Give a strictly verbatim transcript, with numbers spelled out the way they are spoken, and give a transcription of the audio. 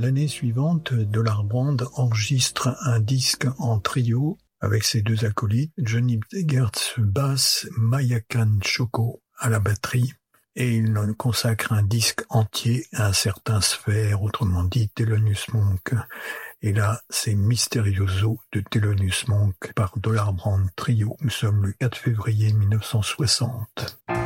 L'année suivante, Dollar Brand enregistre un disque en trio avec ses deux acolytes, Johnny Gertz basse, Mayakan Choco à la batterie, et il consacre un disque entier à un certain Sphère, autrement dit Thelonious Monk. Et là, c'est Mysterioso de Thelonious Monk par Dollar Brand Trio. Nous sommes le quatre février mille neuf cent soixante.